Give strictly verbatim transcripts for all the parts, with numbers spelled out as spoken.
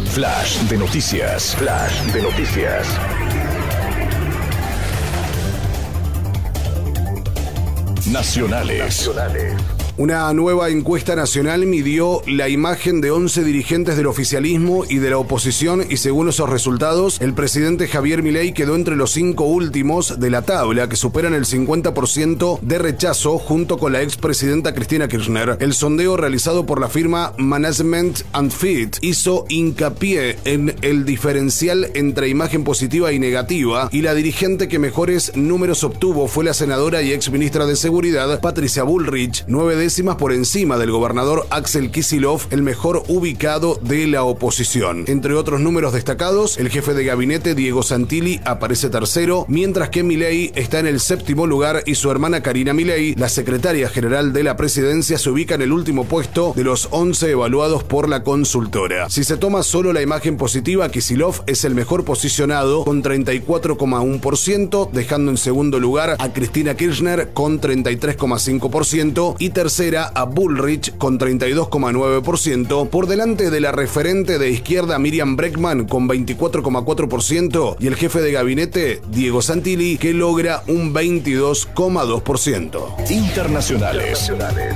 Flash de noticias. Flash de noticias. Nacionales. Nacionales. Una nueva encuesta nacional midió la imagen de once dirigentes del oficialismo y de la oposición y según esos resultados, el presidente Javier Milei quedó entre los cinco últimos de la tabla, que superan el cincuenta por ciento de rechazo junto con la expresidenta Cristina Kirchner. El sondeo realizado por la firma Management and Fit hizo hincapié en el diferencial entre imagen positiva y negativa, y la dirigente que mejores números obtuvo fue la senadora y exministra de Seguridad Patricia Bullrich, nueve décimas por encima del gobernador Axel Kicillof, el mejor ubicado de la oposición. Entre otros números destacados, el jefe de gabinete Diego Santilli aparece tercero, mientras que Milei está en el séptimo lugar y su hermana Karina Milei, la secretaria general de la presidencia, se ubica en el último puesto de los once evaluados por la consultora. Si se toma solo la imagen positiva, Kicillof es el mejor posicionado con treinta y cuatro coma uno por ciento, dejando en segundo lugar a Cristina Kirchner con treinta y tres coma cinco por ciento y tercera a Bullrich con treinta y dos coma nueve por ciento, por delante de la referente de izquierda Miriam Bregman con veinticuatro coma cuatro por ciento y el jefe de gabinete Diego Santilli, que logra un veintidós coma dos por ciento. Internacionales.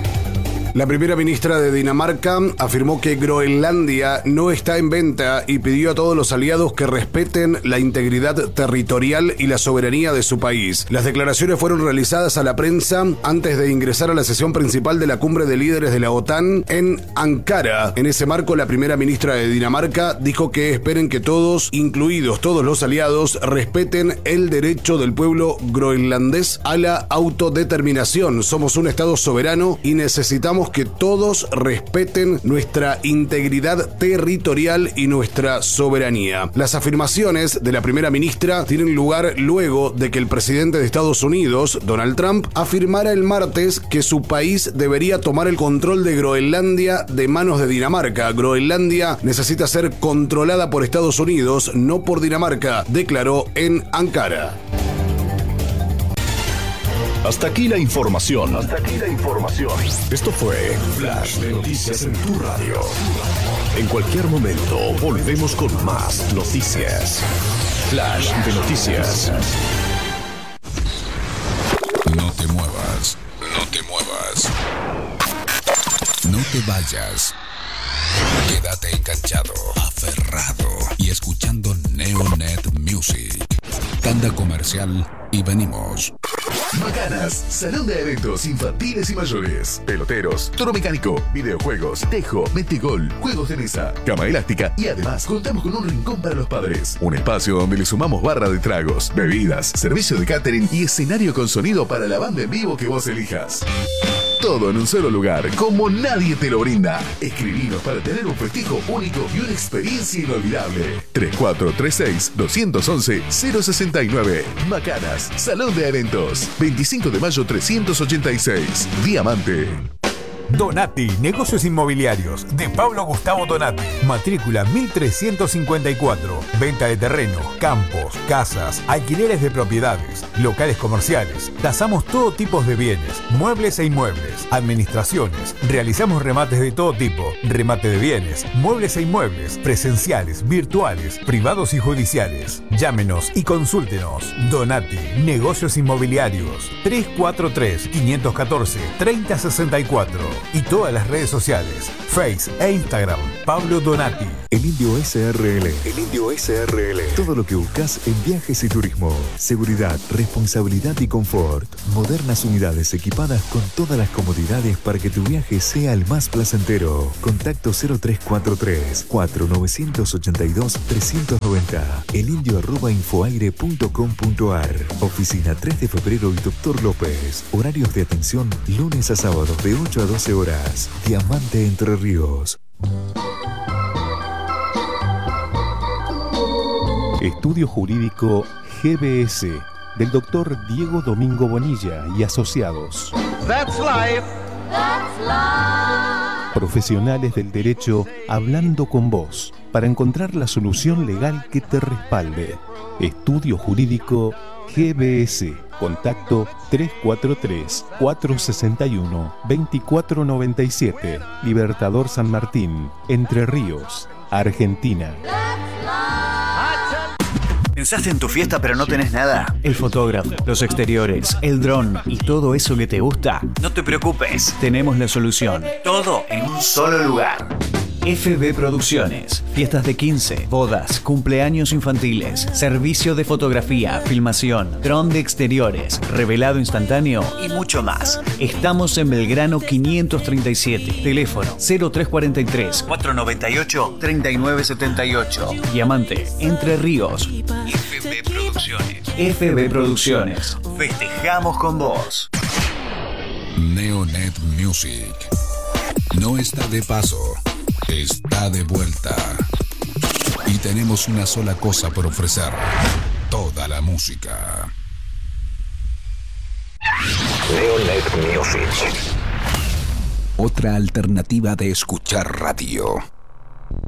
La primera ministra de Dinamarca afirmó que Groenlandia no está en venta y pidió a todos los aliados que respeten la integridad territorial y la soberanía de su país. Las declaraciones fueron realizadas a la prensa antes de ingresar a la sesión principal de la cumbre de líderes de la OTAN en Ankara. En ese marco, la primera ministra de Dinamarca dijo que esperen que todos, incluidos todos los aliados, respeten el derecho del pueblo groenlandés a la autodeterminación. Somos un estado soberano y necesitamos que todos respeten nuestra integridad territorial y nuestra soberanía. Las afirmaciones de la primera ministra tienen lugar luego de que el presidente de Estados Unidos, Donald Trump, afirmara el martes que su país debería tomar el control de Groenlandia de manos de Dinamarca. Groenlandia necesita ser controlada por Estados Unidos, no por Dinamarca, declaró en Ankara. Hasta aquí la información. Hasta aquí la información. Esto fue Flash de Noticias en tu radio. En cualquier momento volvemos con más noticias. Flash de Noticias. No te muevas. No te muevas. No te vayas. Quédate enganchado, aferrado y escuchando Neonet Music. Tanda comercial y venimos. Macanas, salón de eventos infantiles y mayores, peloteros, toro mecánico, videojuegos, tejo, metegol, juegos de mesa, cama elástica y además contamos con un rincón para los padres. Un espacio donde le sumamos barra de tragos, bebidas, servicio de catering y escenario con sonido para la banda en vivo que vos elijas. Todo en un solo lugar, como nadie te lo brinda. Escribinos para tener un festejo único y una experiencia inolvidable. tres cuatro tres seis, dos once, cero sesenta y nueve. Macanas, Salón de Eventos. veinticinco de mayo trescientos ochenta y seis. Diamante. Donati, negocios inmobiliarios, de Pablo Gustavo Donati. Matrícula mil trescientos cincuenta y cuatro. Venta de terreno, campos, casas, alquileres de propiedades, locales comerciales. Tasamos todo tipo de bienes, muebles e inmuebles, administraciones. Realizamos remates de todo tipo, remate de bienes, muebles e inmuebles, presenciales, virtuales, privados y judiciales. Llámenos y consúltenos. Donati, negocios inmobiliarios. tres cuatro tres, cinco uno cuatro, tres cero seis cuatro. Y todas las redes sociales, Face e Instagram, Pablo Donati. El Indio S R L. El Indio S R L. Todo lo que buscas en viajes y turismo. Seguridad, responsabilidad y confort. Modernas unidades equipadas con todas las comodidades para que tu viaje sea el más placentero. Contacto cero tres cuatro tres, cuatro nueve ocho dos, tres nueve cero. elindio arroba infoaire punto com punto ar. Oficina tres de febrero y Doctor López. Horarios de atención lunes a sábados de ocho a doce horas. Diamante Entre Ríos. Estudio Jurídico G B S del doctor Diego Domingo Bonilla y asociados. That's life. That's life. Profesionales del derecho hablando con vos para encontrar la solución legal que te respalde. Estudio Jurídico G B S. Contacto tres cuatro tres, cuatro seis uno, dos cuatro nueve siete. Libertador San Martín, Entre Ríos. Argentina. ¿Pensaste en tu fiesta pero no tenés nada? El fotógrafo, los exteriores, el dron y todo eso que te gusta. No te preocupes, tenemos la solución. Todo en un solo lugar. F B Producciones. Fiestas de quince, bodas, cumpleaños infantiles, servicio de fotografía, filmación, dron de exteriores, revelado instantáneo y mucho más. Estamos en Belgrano quinientos treinta y siete. Teléfono cero tres cuatro tres, cuatro nueve ocho, tres nueve siete ocho. Diamante, Entre Ríos. F B Producciones. F B Producciones. Festejamos con vos. Neonet Music. No está de paso. Está de vuelta. Y tenemos una sola cosa por ofrecer. Toda la música. Neonet Music. Otra alternativa de escuchar radio.